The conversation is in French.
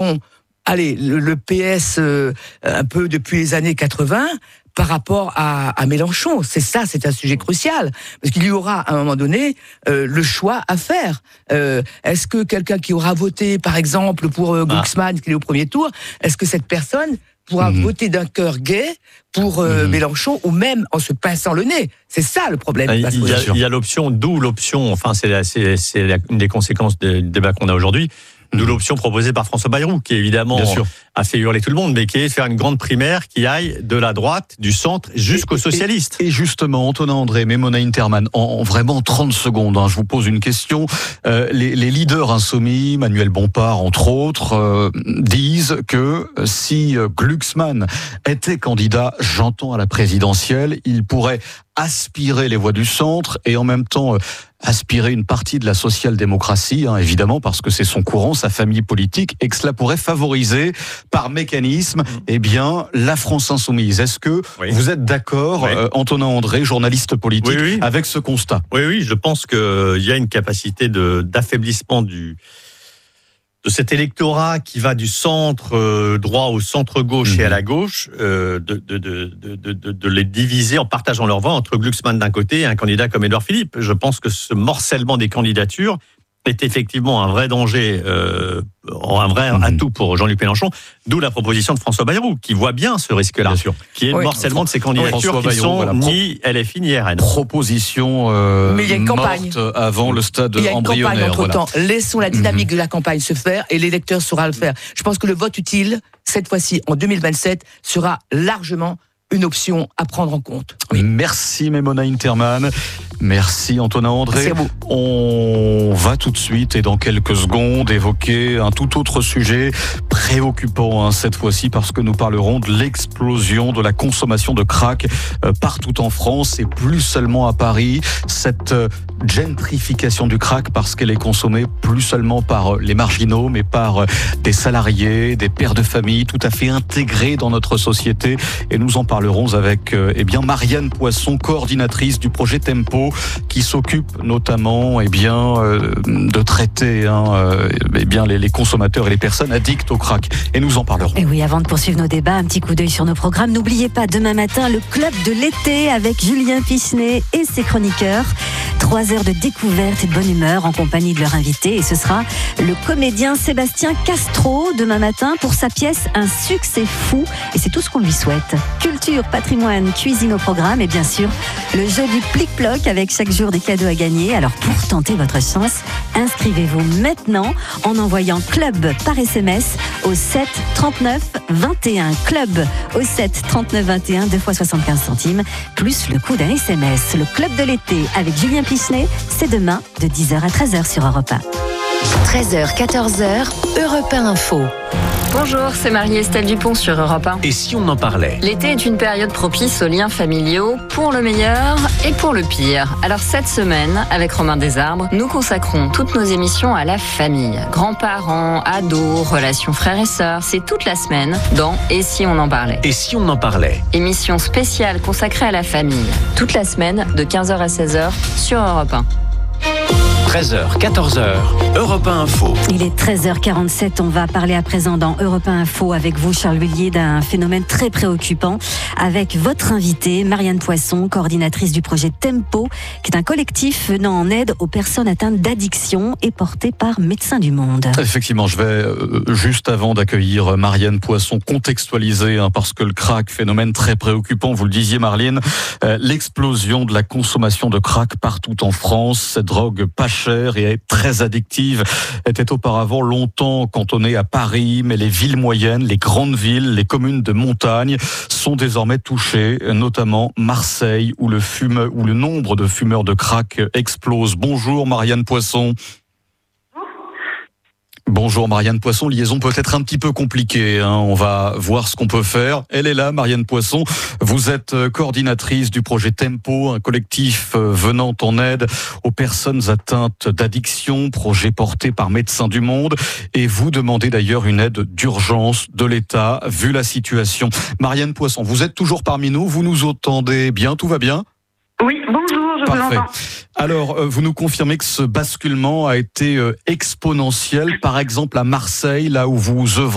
sont, le PS un peu depuis les années 80 par rapport à Mélenchon. C'est un sujet crucial, parce qu'il y aura à un moment donné le choix à faire. Est-ce que quelqu'un qui aura voté, par exemple, pour Glucksmann, qui est au premier tour, est-ce que cette personne pourra voter d'un cœur gai pour Mélenchon, ou même en se pinçant le nez? C'est ça le problème. Il y a l'option, d'où l'option, enfin c'est une des conséquences du débat qu'on a aujourd'hui, d'où l'option proposée par François Bayrou, qui évidemment a fait hurler tout le monde, mais qui est de faire une grande primaire qui aille de la droite, du centre, jusqu'aux socialistes. Et justement, Antonin André, Mimona Interman, en vraiment 30 secondes, je vous pose une question. Les leaders insoumis, Manuel Bompard entre autres, disent que si Glucksmann était candidat, j'entends à la présidentielle, il pourrait aspirer les voix du centre et en même temps aspirer une partie de la social-démocratie, évidemment, parce que c'est son courant, sa famille politique, et que cela pourrait favoriser, par mécanisme, la France insoumise. Est-ce que vous êtes d'accord, Antonin André, journaliste politique, avec ce constat? Oui, je pense qu'il y a une capacité d'affaiblissement de cet électorat qui va du centre droit au centre gauche et à la gauche, de les diviser en partageant leur voix entre Glucksmann d'un côté et un candidat comme Édouard Philippe. Je pense que ce morcellement des candidatures est effectivement un vrai danger, un vrai atout pour Jean-Luc Mélenchon, d'où la proposition de François Bayrou, qui voit bien ce risque-là, qui est le morcellement de ces candidatures qui sont ni LFI ni RN. Proposition mais il y a une campagne avant le stade embryonnaire. Il y a une campagne entre-temps. Laissons la dynamique de la campagne se faire et l'électeur saura le faire. Je pense que le vote utile, cette fois-ci, en 2027, sera largement une option à prendre en compte. Merci Mimona Interman. Merci Antonin André. Merci à vous. On va tout de suite et dans quelques secondes évoquer un tout autre sujet préoccupant cette fois-ci, parce que nous parlerons de l'explosion de la consommation de crack partout en France et plus seulement à Paris. Cette gentrification du crack, parce qu'elle est consommée plus seulement par les marginaux mais par des salariés, des pères de famille tout à fait intégrés dans notre société, et nous en parlerons avec Marianne Poisson, coordinatrice du projet Tempo, qui s'occupe notamment de traiter les consommateurs et les personnes addictes au crack. Et nous en parlerons. Et oui, avant de poursuivre nos débats, un petit coup d'œil sur nos programmes. N'oubliez pas, demain matin, le club de l'été avec Julien Pichenet et ses chroniqueurs. 3 heures de découverte et de bonne humeur en compagnie de leur invité. Et ce sera le comédien Sébastien Castro demain matin pour sa pièce Un succès fou. Et c'est tout ce qu'on lui souhaite. Culture, patrimoine, cuisine au programme et bien sûr le jeu du plic-ploc avec chaque jour des cadeaux à gagner. Alors pour tenter votre chance, inscrivez-vous maintenant en envoyant club par SMS au 7 39 21. Club au 7 39 21, 2 fois 75 centimes, plus le coût d'un SMS. Le club de l'été avec Julien Pichenet, c'est demain de 10h à 13h sur Europe 1. 13h, 14h, Europe 1 Info. Bonjour, c'est Marie-Estelle Dupont sur Europe 1. Et si on en parlait ? L'été est une période propice aux liens familiaux, pour le meilleur et pour le pire. Alors cette semaine, avec Romain Desarbres, nous consacrons toutes nos émissions à la famille. Grands-parents, ados, relations frères et sœurs, c'est toute la semaine dans Et si on en parlait ? Et si on en parlait ? Émission spéciale consacrée à la famille. Toute la semaine, de 15h à 16h sur Europe 1. 13h, 14h, Europe 1 Info. Il est 13h47, on va parler à présent dans Europe 1 Info avec vous, Charles Huillier, d'un phénomène très préoccupant avec votre invitée, Marianne Poisson, coordinatrice du projet Tempo, qui est un collectif venant en aide aux personnes atteintes d'addiction et porté par Médecins du Monde. Effectivement, je vais, juste avant d'accueillir Marianne Poisson, contextualiser, parce que le crack, phénomène très préoccupant, vous le disiez Marlène, l'explosion de la consommation de crack partout en France, cette drogue pas chère et très addictive, était auparavant longtemps cantonnée à Paris, mais les villes moyennes, les grandes villes, les communes de montagne sont désormais touchées, notamment Marseille, où le nombre de fumeurs de crack explose. Bonjour Marianne Poisson. Bonjour Marianne Poisson, liaison peut-être un petit peu compliquée, on va voir ce qu'on peut faire. Elle est là, Marianne Poisson, vous êtes coordinatrice du projet Tempo, un collectif venant en aide aux personnes atteintes d'addiction, projet porté par Médecins du Monde, et vous demandez d'ailleurs une aide d'urgence de l'État, vu la situation. Marianne Poisson, vous êtes toujours parmi nous, vous nous entendez bien, tout va bien ? Oui, bonjour, je vous entends. Alors, vous nous confirmez que ce basculement a été exponentiel, par exemple à Marseille, là où vous œuvrez